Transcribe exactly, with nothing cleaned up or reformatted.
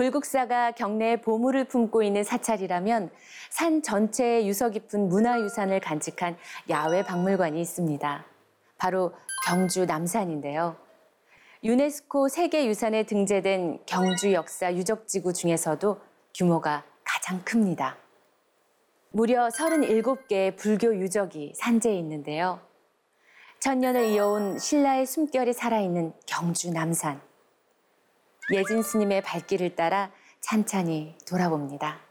불국사가 경내에 보물을 품고 있는 사찰이라면 산 전체에 유서 깊은 문화유산을 간직한 야외 박물관이 있습니다. 바로 경주 남산인데요. 유네스코 세계유산에 등재된 경주 역사 유적지구 중에서도 규모가 가장 큽니다. 무려 서른일곱 개의 불교 유적이 산재해 있는데요. 천년을 이어온 신라의 숨결이 살아있는 경주 남산. 예진 스님의 발길을 따라 찬찬히 돌아봅니다.